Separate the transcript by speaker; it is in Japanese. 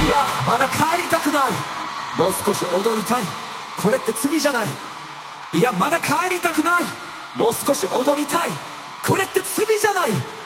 Speaker 1: いやまだ帰りたくない、もう少し踊りたい、これって罪じゃない。いやまだ帰りたくない、もう少し踊りたい、これって罪じゃない。